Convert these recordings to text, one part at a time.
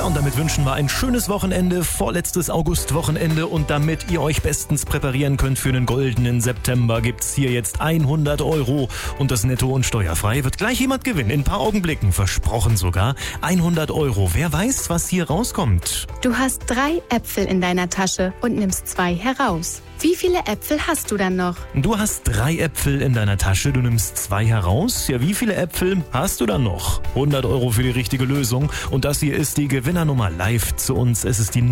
und damit wünschen wir ein schönes Wochenende, vorletztes Augustwochenende, und damit ihr euch bestens präparieren könnt für einen goldenen September, gibt's hier jetzt 100 € und das netto und steuerfrei wird gleich jemand gewinnen. In ein paar Augenblicken, versprochen sogar, 100 €. Wer weiß, was hier rauskommt? Du hast 3 Äpfel in deiner Tasche und nimmst 2 heraus. Wie viele Äpfel hast du dann noch? Du hast 3 Äpfel in deiner Tasche, du nimmst 2 heraus. Ja, wie viele Äpfel hast du dann noch? 100 € für die richtige Lösung. Und das hier ist die Gewinnernummer live zu uns. Es ist die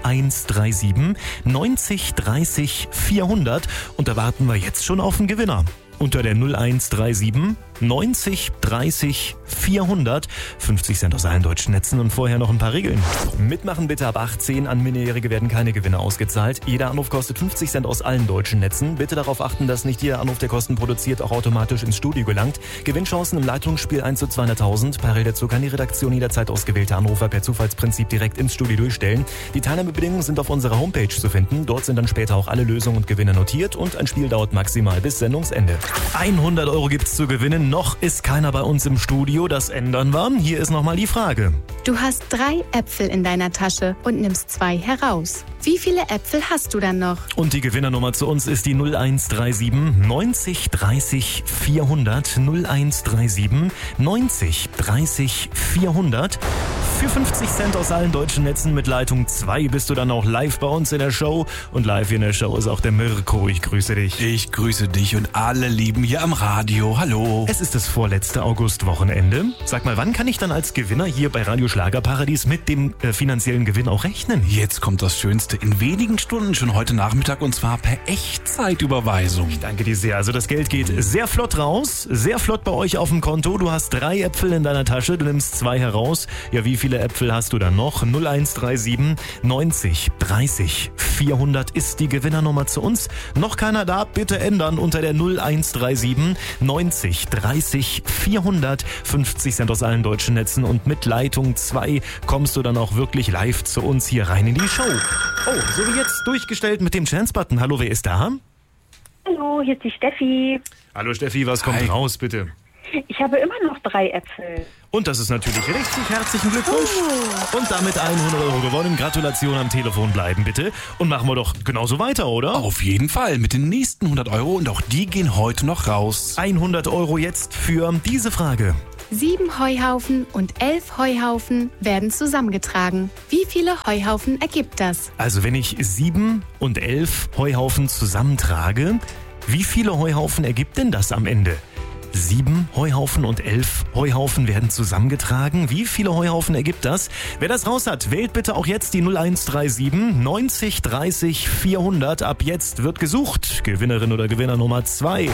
0137 90 30 400 und da warten wir jetzt schon auf den Gewinner. Unter der 0137 90 30 400. 50 Cent aus allen deutschen Netzen und vorher noch ein paar Regeln. Mitmachen bitte ab 18. An Minderjährige werden keine Gewinne ausgezahlt. Jeder Anruf kostet 50 Cent aus allen deutschen Netzen. Bitte darauf achten, dass nicht jeder Anruf, der Kosten produziert, auch automatisch ins Studio gelangt. Gewinnchancen im Leitungsspiel 1 zu 200.000. Parallel dazu kann die Redaktion jederzeit ausgewählte Anrufer per Zufallsprinzip direkt ins Studio durchstellen. Die Teilnahmebedingungen sind auf unserer Homepage zu finden. Dort sind dann später auch alle Lösungen und Gewinne notiert und ein Spiel dauert maximal bis Sendungsende. 100 € gibt's zu gewinnen. Noch ist keiner bei uns im Studio. Das ändern wir. Hier ist nochmal die Frage. Du hast 3 Äpfel in deiner Tasche und nimmst 2 heraus. Wie viele Äpfel hast du dann noch? Und die Gewinnernummer zu uns ist die 0137 90 30 400. 0137 90 30 400. Für 50 Cent aus allen deutschen Netzen mit Leitung 2 bist du dann auch live bei uns in der Show. Und live in der Show ist auch der Mirko. Ich grüße dich. Ich grüße dich und alle Lieben hier am Radio. Hallo. Es ist das vorletzte Augustwochenende. Sag mal, wann kann ich dann als Gewinner hier bei Radio Schlagerparadies mit dem finanziellen Gewinn auch rechnen? Jetzt kommt das Schönste. In wenigen Stunden, schon heute Nachmittag, und zwar per Echtzeitüberweisung. Ich danke dir sehr. Also das Geld geht sehr flott raus, sehr flott bei euch auf dem Konto. Du hast 3 Äpfel in deiner Tasche, du nimmst 2 heraus. Ja, wie viele Äpfel hast du dann noch? 0137 90 30 400 ist die Gewinnernummer zu uns. Noch keiner da? Bitte ändern unter der 0137 90 30 400. 50 Cent aus allen deutschen Netzen und mit Leitung 2 kommst du dann auch wirklich live zu uns hier rein in die Show. Oh, so wie jetzt durchgestellt mit dem Chance-Button. Hallo, wer ist da? Hallo, hier ist die Steffi. Hallo Steffi, was kommt raus, bitte? Ich habe immer noch 3 Äpfel. Und das ist natürlich richtig. Herzlichen Glückwunsch. Und damit 100 € gewonnen. Gratulation, am Telefon bleiben bitte. Und machen wir doch genauso weiter, oder? Auf jeden Fall. Mit den nächsten 100 € und auch die gehen heute noch raus. 100 € jetzt für diese Frage. 7 Heuhaufen und 11 Heuhaufen werden zusammengetragen. Wie viele Heuhaufen ergibt das? Also wenn ich 7 und 11 Heuhaufen zusammentrage, wie viele Heuhaufen ergibt denn das am Ende? 7 Heuhaufen und 11 Heuhaufen werden zusammengetragen. Wie viele Heuhaufen ergibt das? Wer das raus hat, wählt bitte auch jetzt die 0137 90 30 400. Ab jetzt wird gesucht. Gewinnerin oder Gewinner Nummer 2.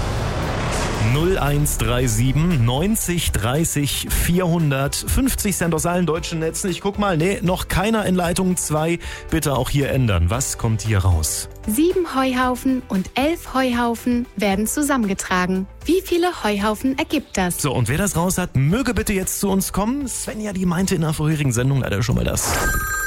0137 90 30 400. 50 Cent aus allen deutschen Netzen. Ich guck mal, nee, noch keiner in Leitung 2. Bitte auch hier ändern. Was kommt hier raus? 7 Heuhaufen und 11 Heuhaufen werden zusammengetragen. Wie viele Heuhaufen ergibt das? So, und wer das raus hat, möge bitte jetzt zu uns kommen. Svenja, die meinte in der vorherigen Sendung leider schon mal das.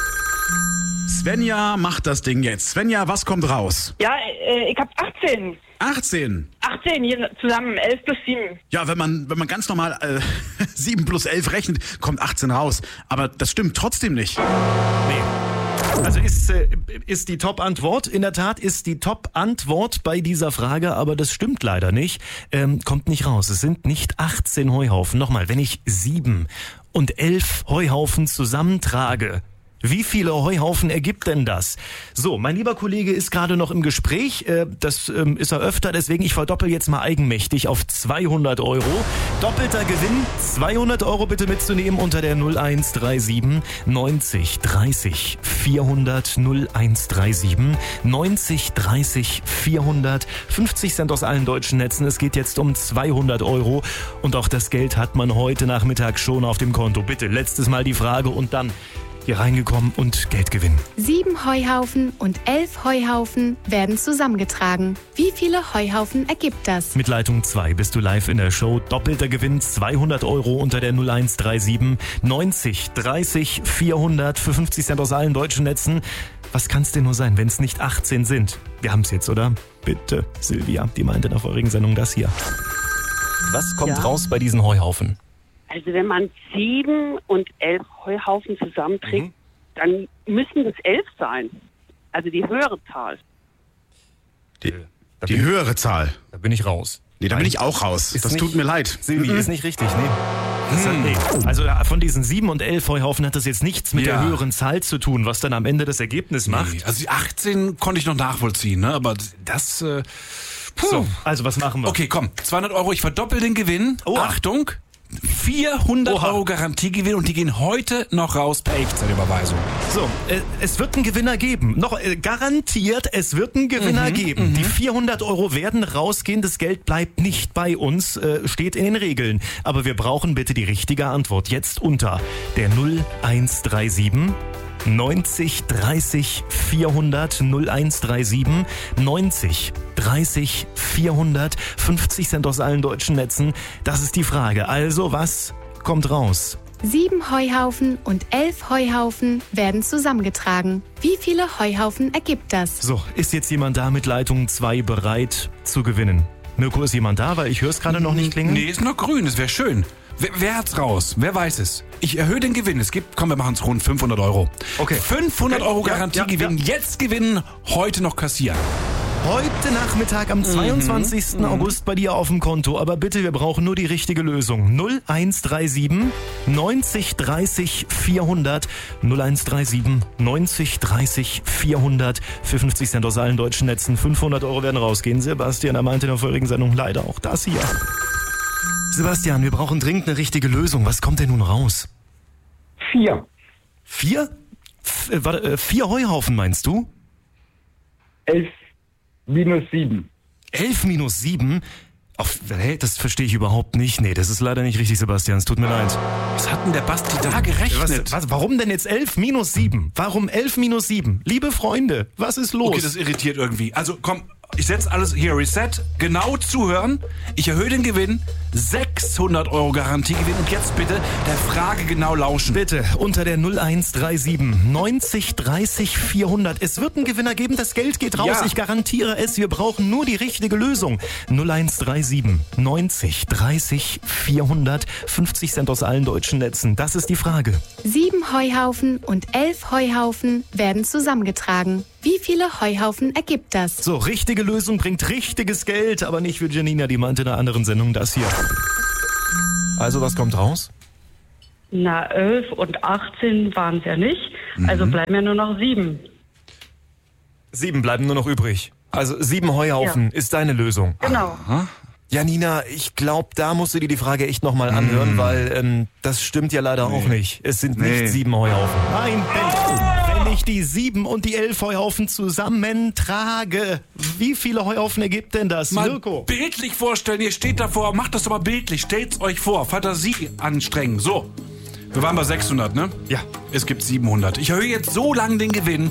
Svenja macht das Ding jetzt. Svenja, was kommt raus? Ja, ich habe 18. 18. 18 hier zusammen, 11 plus 7. Ja, wenn man ganz normal 7 plus 11 rechnet, kommt 18 raus. Aber das stimmt trotzdem nicht. Nee. Also ist die Top-Antwort, in der Tat ist die Top-Antwort bei dieser Frage, aber das stimmt leider nicht. Kommt nicht raus. Es sind nicht 18 Heuhaufen. Nochmal, wenn ich 7 und 11 Heuhaufen zusammentrage, wie viele Heuhaufen ergibt denn das? So, mein lieber Kollege ist gerade noch im Gespräch. Das ist er öfter, deswegen ich verdoppel jetzt mal eigenmächtig auf 200 €. Doppelter Gewinn, 200 € bitte mitzunehmen unter der 0137 90 30 400. 0137 90 30 400. 50 Cent aus allen deutschen Netzen. Es geht jetzt um 200 € und auch das Geld hat man heute Nachmittag schon auf dem Konto. Bitte, letztes Mal die Frage und dann hier reingekommen und Geld gewinnen. 7 Heuhaufen und 11 Heuhaufen werden zusammengetragen. Wie viele Heuhaufen ergibt das? Mit Leitung 2 bist du live in der Show. Doppelter Gewinn, 200 € unter der 0137 90 30 400 für 50 Cent aus allen deutschen Netzen. Was kann's denn nur sein, wenn es nicht 18 sind? Wir haben's jetzt, oder? Bitte, Silvia, die meinte in der vorigen Sendung das hier. Was kommt raus bei diesen Heuhaufen? Also wenn man 7 und 11 Heuhaufen zusammenträgt, dann müssen das 11 sein. Also die höhere Zahl. Die höhere Zahl. Da bin ich raus. Nee, da bin ich auch raus. Ist Das nicht- tut mir leid. Silvi, ist nicht richtig, nee. Also von diesen 7 und 11 Heuhaufen hat das jetzt nichts mit der höheren Zahl zu tun, was dann am Ende das Ergebnis macht. Nee, also die 18 konnte ich noch nachvollziehen, ne? Aber das... So, also was machen wir? Okay, komm, 200 Euro, ich verdoppel den Gewinn. Oha. Achtung, 400 Oha. Euro Garantiegewinn und die gehen heute noch raus per Echtzeitüberweisung. So, es wird einen Gewinner geben. Noch garantiert, es wird einen Gewinner geben. Die 400 Euro werden rausgehen, das Geld bleibt nicht bei uns, steht in den Regeln. Aber wir brauchen bitte die richtige Antwort. Jetzt unter der 0137 90 30 400 0137 90 30 400 50 Cent aus allen deutschen Netzen. Das ist die Frage. Also, was kommt raus? 7 Heuhaufen und 11 Heuhaufen werden zusammengetragen. Wie viele Heuhaufen ergibt das? So, ist jetzt jemand da mit Leitung 2 bereit zu gewinnen? Mirko, ist jemand da? Weil ich höre es gerade noch nicht klingeln. Nee, ist noch grün, das wäre schön. Wer hat's raus? Wer weiß es? Ich erhöhe den Gewinn. Es gibt, komm, wir machen es rund 500 Euro. Okay. 500 Euro Ja, Garantiegewinn. Jetzt gewinnen, heute noch kassieren. Heute Nachmittag am 22. August bei dir auf dem Konto. Aber bitte, wir brauchen nur die richtige Lösung. 0137 90 30 400 0137 90 30 400 für 50 Cent aus allen deutschen Netzen. 500 Euro werden rausgehen. Sebastian, er meinte in der vorherigen Sendung leider auch das hier. Sebastian, wir brauchen dringend eine richtige Lösung. Was kommt denn nun raus? 4. 4? 4 Heuhaufen meinst du? 11 minus 7. 11 minus 7? Das verstehe ich überhaupt nicht. Nee, das ist leider nicht richtig, Sebastian. Es tut mir leid. Was hat denn der Basti da gerechnet? Warum denn jetzt 11 minus 7? Warum 11 minus 7? Liebe Freunde, was ist los? Okay, das irritiert irgendwie. Also komm, ich setze alles hier, Reset, genau zuhören. Ich erhöhe den Gewinn, 600 Euro Garantiegewinn. Und jetzt bitte der Frage genau lauschen. Bitte, unter der 0137 90 30 400. Es wird einen Gewinner geben, das Geld geht raus. Ja. Ich garantiere es, wir brauchen nur die richtige Lösung. 0137 90 30 400. 50 Cent aus allen deutschen Netzen. Das ist die Frage. 7 Heuhaufen und 11 Heuhaufen werden zusammengetragen. Wie viele Heuhaufen ergibt das? So, richtige Lösung bringt richtiges Geld, aber nicht für Janina, die meinte in einer anderen Sendung das hier. Also, was kommt raus? Na, 11 und 18 waren es ja nicht. Also bleiben ja nur noch 7. 7 bleiben nur noch übrig. Also 7 Heuhaufen ist deine Lösung. Genau. Janina, ich glaube, da musst du dir die Frage echt nochmal anhören, weil das stimmt ja leider auch nicht. Es sind nicht 7 Heuhaufen. Nein, wenn ich die 7 und die 11 Heuhaufen zusammentrage, wie viele Heuhaufen ergibt denn das, Mal Mirko? bildlich vorstellen, ihr steht davor, macht das doch mal bildlich, stellt's euch vor, Fantasie anstrengen. So, wir waren bei 600, ne? Ja. Es gibt 700. Ich erhöhe jetzt so lang den Gewinn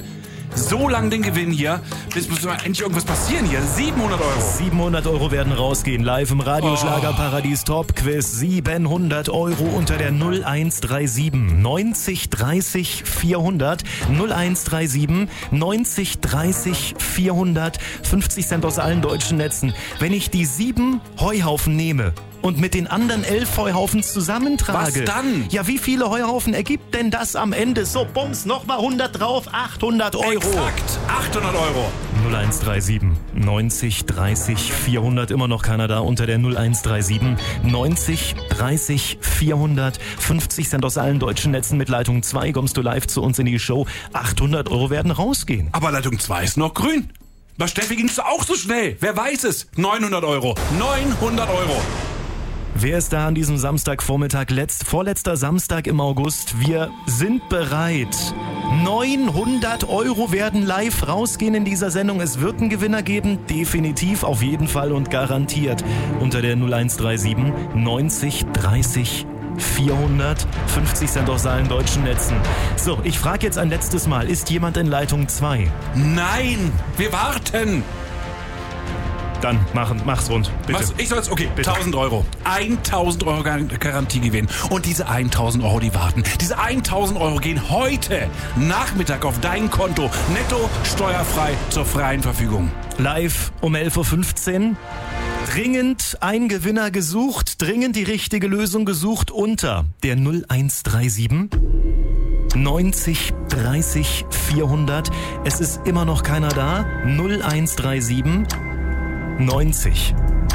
hier, bis muss endlich irgendwas passieren hier. 700 Euro. 700 Euro werden rausgehen, live im Radioschlagerparadies Top Quiz. 700 Euro unter der 0137 90 30 400. 0137 90 30 400. 50 Cent aus allen deutschen Netzen. Wenn ich die 7 Heuhaufen nehme und mit den anderen 11 Heuhaufen zusammentrage. Was dann? Ja, wie viele Heuhaufen ergibt denn das am Ende? So, bums, nochmal 100 drauf, 800 Euro. Exakt, 800 Euro. 0137 90 30 400, immer noch keiner da unter der 0137 90 30 400. 50 Cent aus allen deutschen Netzen mit Leitung 2 kommst du live zu uns in die Show. 800 Euro werden rausgehen. Aber Leitung 2 ist noch grün. Bei Steffi ging's auch so schnell. Wer weiß es? 900 Euro. 900 Euro. Wer ist da an diesem Samstagvormittag, vorletzter Samstag im August? Wir sind bereit. 900 Euro werden live rausgehen in dieser Sendung. Es wird einen Gewinner geben, definitiv, auf jeden Fall und garantiert. Unter der 0137 90 30 400, 50 Cent aus allen deutschen Netzen. So, ich frage jetzt ein letztes Mal, ist jemand in Leitung 2? Nein, wir warten. Dann mach's rund, bitte. Ich soll's, okay, Bitte. 1000 Euro. 1000 Euro Garantiegewinn. Und diese 1000 Euro, die warten. Diese 1000 Euro gehen heute Nachmittag auf dein Konto. Netto, steuerfrei, zur freien Verfügung. Live um 11.15 Uhr. Dringend ein Gewinner gesucht, dringend die richtige Lösung gesucht unter der 0137 90 30 400. Es ist immer noch keiner da. 0137 90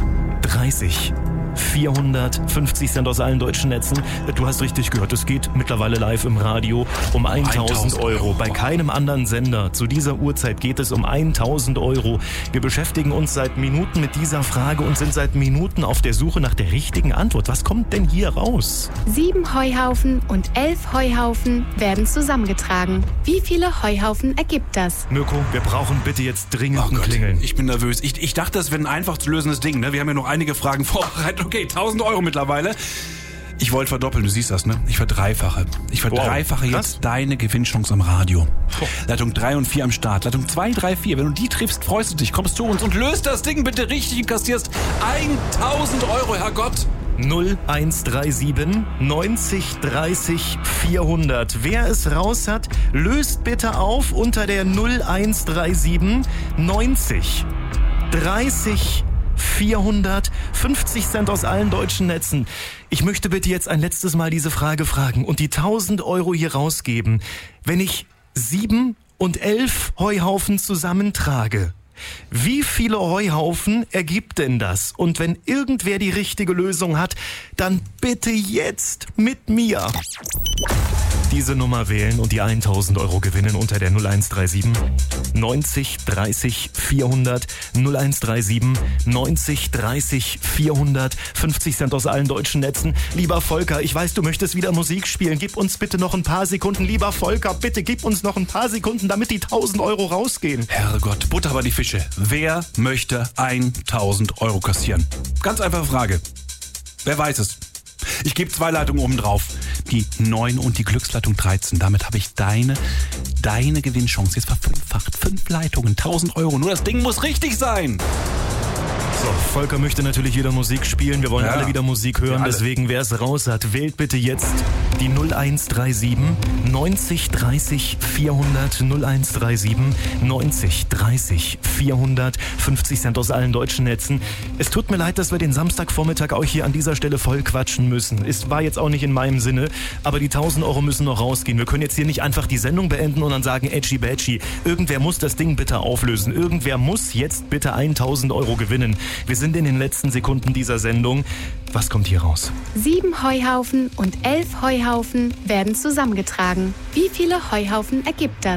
30 400, 50 Cent aus allen deutschen Netzen. Du hast richtig gehört, es geht mittlerweile live im Radio um 1000 Euro. Bei keinem anderen Sender zu dieser Uhrzeit geht es um 1000 Euro. Wir beschäftigen uns seit Minuten mit dieser Frage und sind seit Minuten auf der Suche nach der richtigen Antwort. Was kommt denn hier raus? 7 Heuhaufen und 11 Heuhaufen werden zusammengetragen. Wie viele Heuhaufen ergibt das? Mirko, wir brauchen bitte jetzt dringend ein Klingeln. Ich bin nervös. Ich dachte, das wäre ein einfach zu lösendes Ding. Ne? Wir haben ja noch einige Fragen vorbereitet. Okay, 1000 Euro mittlerweile. Ich wollte verdoppeln, du siehst das, ne? Ich verdreifache jetzt deine Gewinnchance am Radio. Leitung 3 und 4 am Start. Leitung 2, 3, 4. Wenn du die triffst, freust du dich. Kommst zu uns und löst das Ding bitte richtig und kassierst 1000 Euro, Herrgott. 0137 90 30 400. Wer es raus hat, löst bitte auf unter der 0137 90 30 400, 50 Cent aus allen deutschen Netzen. Ich möchte bitte jetzt ein letztes Mal diese Frage fragen und die 1000 Euro hier rausgeben. Wenn ich 7 und 11 Heuhaufen zusammentrage, wie viele Heuhaufen ergibt denn das? Und wenn irgendwer die richtige Lösung hat, dann bitte jetzt mit mir diese Nummer wählen und die 1000 Euro gewinnen unter der 0137 90 30 400 0137 90 30 400 50 Cent aus allen deutschen Netzen. Lieber Volker, ich weiß, du möchtest wieder Musik spielen. Gib uns bitte noch ein paar Sekunden. Lieber Volker, bitte gib uns noch ein paar Sekunden, damit die 1000 Euro rausgehen. Herrgott, Butter bei die Fische. Wer möchte 1000 Euro kassieren? Ganz einfache Frage. Wer weiß es? Ich gebe 2 Leitungen oben drauf. Die 9 und die Glücksleitung 13. Damit habe ich deine Gewinnchance jetzt verfünffacht. 5 Leitungen, 1000 Euro. Nur das Ding muss richtig sein. So, Volker möchte natürlich wieder Musik spielen. Wir wollen alle wieder Musik hören. Deswegen, wer es raus hat, wählt bitte jetzt die 0137 90 30 400 0137 90 30 400 50 Cent aus allen deutschen Netzen. Es tut mir leid, dass wir den Samstagvormittag auch hier an dieser Stelle voll quatschen müssen. Es war jetzt auch nicht in meinem Sinne, aber die 1000 Euro müssen noch rausgehen. Wir können jetzt hier nicht einfach die Sendung beenden und dann sagen, Edgy Badgy, irgendwer muss das Ding bitte auflösen. Irgendwer muss jetzt bitte 1000 Euro gewinnen. Wir sind in den letzten Sekunden dieser Sendung. Was kommt hier raus? 7 Heuhaufen und 11 Heuhaufen werden zusammengetragen. Wie viele Heuhaufen ergibt das?